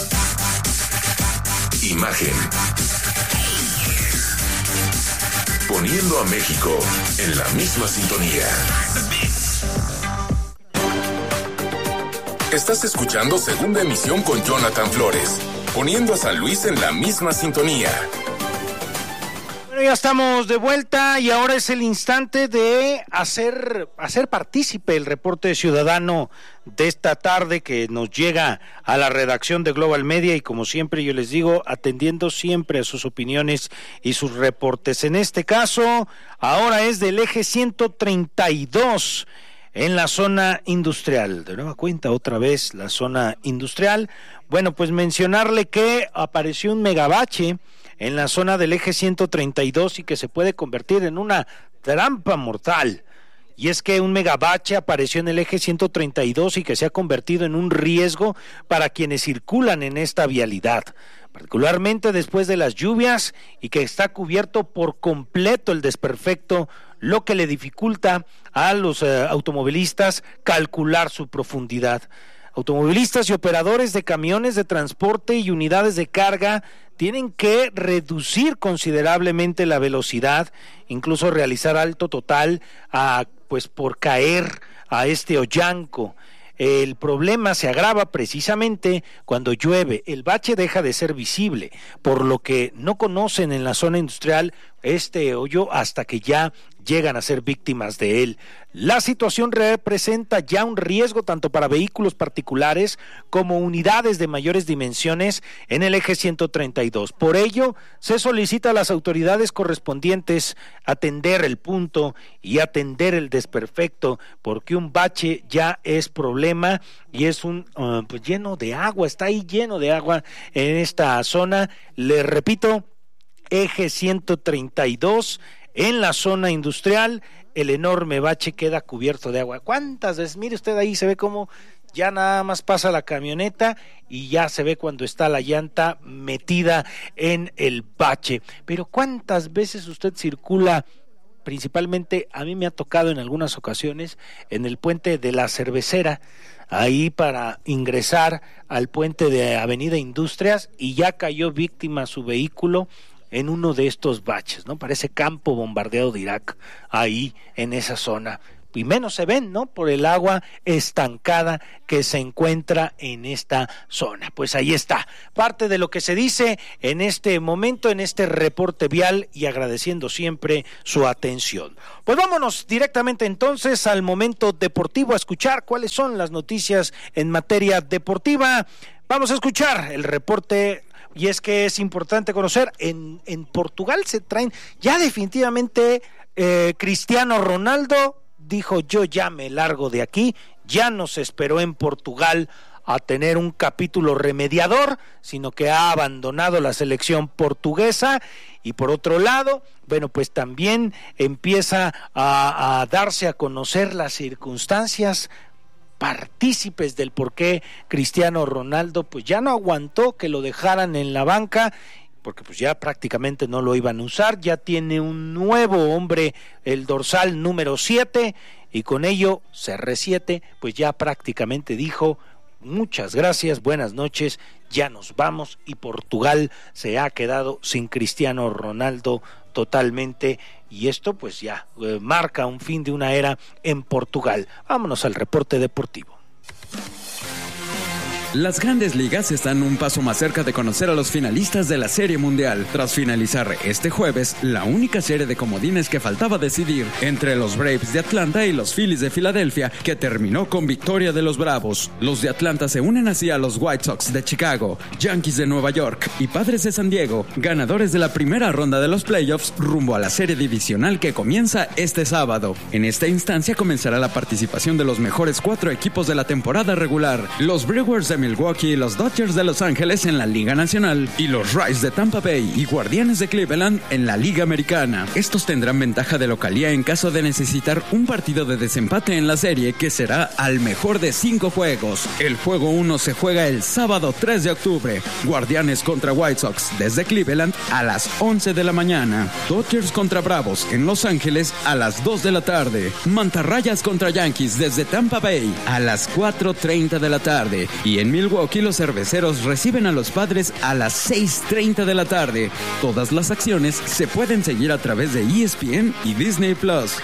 Imagen. Poniendo a México en la misma sintonía. Estás escuchando Segunda Emisión con Jonathan Flores, poniendo a San Luis en la misma sintonía. Bueno, ya estamos de vuelta y ahora es el instante de hacer partícipe el reporte ciudadano de esta tarde que nos llega a la redacción de Global Media y como siempre yo les digo, atendiendo siempre a sus opiniones y sus reportes. En este caso, ahora es del eje 132 en la zona industrial. De nueva cuenta, otra vez la zona industrial. Bueno, pues mencionarle que apareció un megabache en la zona del eje 132 y que se puede convertir en una trampa mortal. Y es que un megabache apareció en el eje 132 y que se ha convertido en un riesgo para quienes circulan en esta vialidad, particularmente después de las lluvias, y que está cubierto por completo el desperfecto, lo que le dificulta a los automovilistas calcular su profundidad. Automovilistas y operadores de camiones de transporte y unidades de carga tienen que reducir considerablemente la velocidad, incluso realizar alto total por caer a este hoyanco. El problema se agrava precisamente cuando llueve. El bache deja de ser visible, por lo que no conocen en la zona industrial este hoyo hasta que ya llegan a ser víctimas de él. La situación representa ya un riesgo tanto para vehículos particulares como unidades de mayores dimensiones en el eje 132. Por ello, se solicita a las autoridades correspondientes atender el punto y atender el desperfecto, porque un bache ya es problema y es lleno de agua, está ahí lleno de agua en esta zona. Les repito, eje 132 en la zona industrial, el enorme bache queda cubierto de agua. ¿Cuántas veces? Mire usted ahí, se ve cómo ya nada más pasa la camioneta y ya se ve cuando está la llanta metida en el bache. Pero ¿cuántas veces usted circula? Principalmente a mí me ha tocado en algunas ocasiones en el puente de la Cervecera, ahí para ingresar al puente de Avenida Industrias, y ya cayó víctima su vehículo en uno de estos baches, ¿no? Parece campo bombardeado de Irak, ahí en esa zona. Y menos se ven, ¿no? Por el agua estancada que se encuentra en esta zona. Pues ahí está, parte de lo que se dice en este momento, en este reporte vial, y agradeciendo siempre su atención. Pues vámonos directamente entonces al momento deportivo, a escuchar cuáles son las noticias en materia deportiva. Vamos a escuchar el reporte. Y es que es importante conocer, en Portugal se traen ya definitivamente Cristiano Ronaldo dijo: yo ya me largo de aquí, ya no se esperó en Portugal a tener un capítulo remediador, sino que ha abandonado la selección portuguesa. Y por otro lado, bueno, pues también empieza a darse a conocer las circunstancias partícipes del por qué Cristiano Ronaldo pues ya no aguantó que lo dejaran en la banca, porque pues ya prácticamente no lo iban a usar. Ya tiene un nuevo hombre, el dorsal número 7, y con ello CR7 pues ya prácticamente dijo: muchas gracias, buenas noches, ya nos vamos. Y Portugal se ha quedado sin Cristiano Ronaldo totalmente, y esto pues ya marca un fin de una era en Portugal. Vámonos al reporte deportivo. Las Grandes Ligas están un paso más cerca de conocer a los finalistas de la Serie Mundial, tras finalizar este jueves la única serie de comodines que faltaba decidir entre los Braves de Atlanta y los Phillies de Filadelfia, que terminó con victoria de los Bravos. Los de Atlanta se unen así a los White Sox de Chicago, Yankees de Nueva York y Padres de San Diego, ganadores de la primera ronda de los playoffs rumbo a la serie divisional que comienza este sábado. En esta instancia comenzará la participación de los mejores 4 equipos de la temporada regular: los Brewers de Milwaukee y los Dodgers de Los Ángeles en la Liga Nacional, y los Rays de Tampa Bay y Guardianes de Cleveland en la Liga Americana. Estos tendrán ventaja de localía en caso de necesitar un partido de desempate en la serie, que será al mejor de 5 juegos. El juego 1 se juega el sábado 3 de octubre. Guardianes contra White Sox desde Cleveland a las 11 de la mañana. Dodgers contra Bravos en Los Ángeles a las 2 de la tarde. Mantarrayas contra Yankees desde Tampa Bay a las 4:30 de la tarde. Y en Milwaukee los cerveceros reciben a los Padres a las 6:30 de la tarde. Todas las acciones se pueden seguir a través de ESPN y Disney Plus.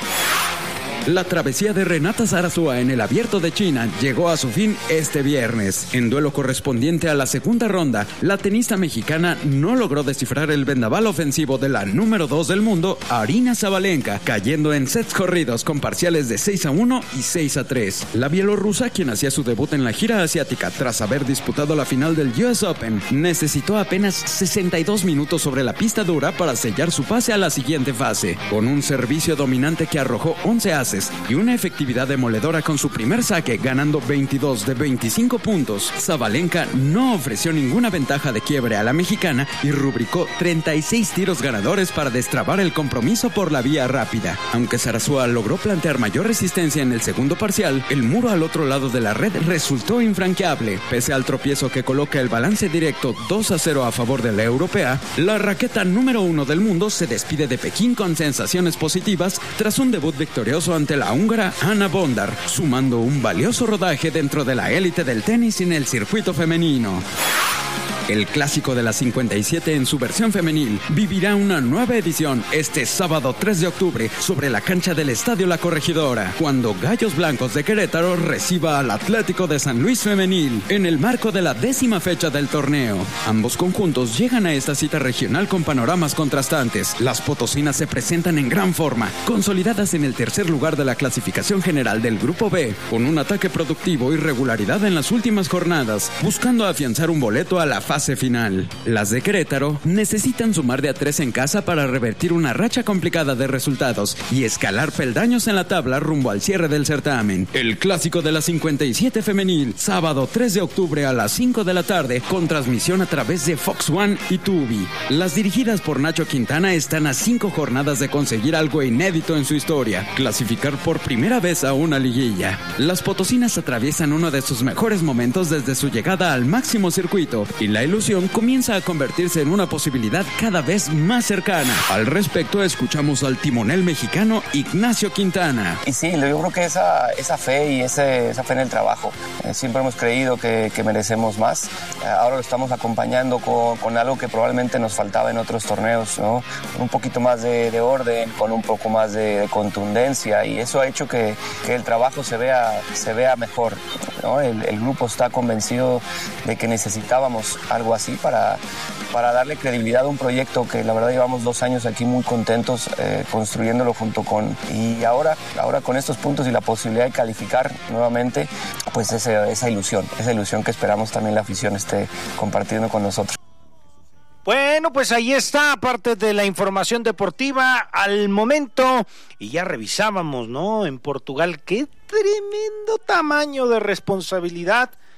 La travesía de Renata Zarazúa en el Abierto de China llegó a su fin este viernes. En duelo correspondiente a la segunda ronda, la tenista mexicana no logró descifrar el vendaval ofensivo de la número 2 del mundo, Aryna Sabalenka, cayendo en sets corridos con parciales de 6-1 y 6-3. La bielorrusa, quien hacía su debut en la gira asiática tras haber disputado la final del US Open, necesitó apenas 62 minutos sobre la pista dura para sellar su pase a la siguiente fase. Con un servicio dominante que arrojó 11 ases y una efectividad demoledora con su primer saque, ganando 22 de 25 puntos, Sabalenka no ofreció ninguna ventaja de quiebre a la mexicana y rubricó 36 tiros ganadores para destrabar el compromiso por la vía rápida. Aunque Zarazúa logró plantear mayor resistencia en el segundo parcial, el muro al otro lado de la red resultó infranqueable. Pese al tropiezo que coloca el balance directo 2-0 a favor de la europea, la raqueta número 1 del mundo se despide de Pekín con sensaciones positivas tras un debut victorioso ante la húngara Ana Bondar, sumando un valioso rodaje dentro de la élite del tenis en el circuito femenino. El clásico de la 57 en su versión femenil vivirá una nueva edición este sábado 3 de octubre sobre la cancha del Estadio La Corregidora, cuando Gallos Blancos de Querétaro reciba al Atlético de San Luis femenil en el marco de la 10ª fecha del torneo. Ambos conjuntos llegan a esta cita regional con panoramas contrastantes. Las potosinas se presentan en gran forma, consolidadas en el tercer lugar de la clasificación general del Grupo B, con un ataque productivo y regularidad en las últimas jornadas, buscando afianzar un boleto a la fase fase final. Las de Querétaro necesitan sumar de a 3 en casa para revertir una racha complicada de resultados y escalar peldaños en la tabla rumbo al cierre del certamen. El clásico de la 57 femenil, sábado 3 de octubre a las 5 de la tarde, con transmisión a través de Fox One y Tubi. Las dirigidas por Nacho Quintana están a 5 jornadas de conseguir algo inédito en su historia: clasificar por primera vez a una liguilla. Las potosinas atraviesan uno de sus mejores momentos desde su llegada al máximo circuito y la ilusión comienza a convertirse en una posibilidad cada vez más cercana. Al respecto, escuchamos al timonel mexicano Ignacio Quintana. Y sí, yo creo que esa fe y esa fe en el trabajo. Siempre hemos creído que merecemos más. Ahora lo estamos acompañando con algo que probablemente nos faltaba en otros torneos, ¿no? Con un poquito más de orden, con un poco más de contundencia, y eso ha hecho que el trabajo se vea mejor, ¿no? El grupo está convencido de que necesitábamos algo así para darle credibilidad a un proyecto que la verdad llevamos 2 años aquí muy contentos construyéndolo junto con, y ahora con estos puntos y la posibilidad de calificar nuevamente, pues esa ilusión que esperamos también la afición esté compartiendo con nosotros. Bueno, pues ahí está parte de la información deportiva al momento, y ya revisábamos, ¿no? En Portugal, qué tremendo tamaño de responsabilidad